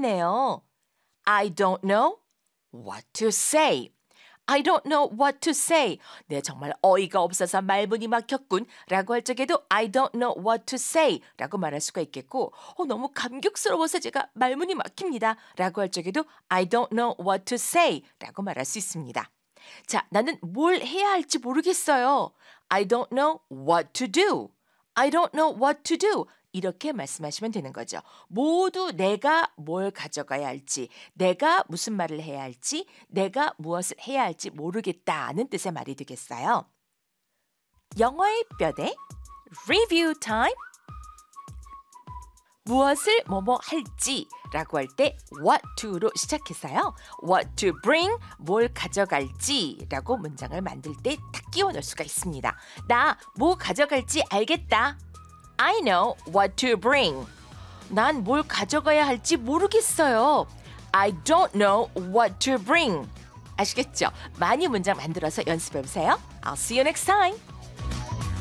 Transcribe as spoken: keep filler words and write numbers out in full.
모르겠네요. I don't know what to say. I don't know what to say. 네, 정말 어이가 없어서 말문이 막혔군 라고 할 적에도 I don't know what to say 라고 말할 수가 있겠고 어, 너무 감격스러워서 제가 말문이 막힙니다 라고 할 적에도 I don't know what to say 라고 말할 수 있습니다. 자, 나는 뭘 해야 할지 모르겠어요. I don't know what to do. I don't know what to do. 이렇게 말씀하시면 되는 거죠. 모두 내가 뭘 가져가야 할지, 내가 무슨 말을 해야 할지, 내가 무엇을 해야 할지 모르겠다는 뜻의 말이 되겠어요. 영어의 뼈대 Review Time. 무엇을 뭐뭐 할지 라고 할 때 what to로 시작해서요. what to bring, 뭘 가져갈지 라고 문장을 만들 때 딱 끼워 넣을 수가 있습니다. 나 뭐 가져갈지 알겠다. I know what to bring. 난 뭘 가져가야 할지 모르겠어요. I don't know what to bring. 아시겠죠? 많이 문장 만들어서 연습해 보세요. I'll see you next time.